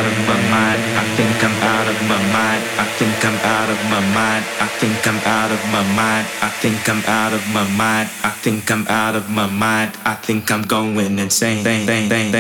out of my mind. I think I'm out of my mind. I think I'm out of my mind. I think I'm out of my mind. I think I'm out of my mind. I think I'm out of my mind. I think I'm going insane.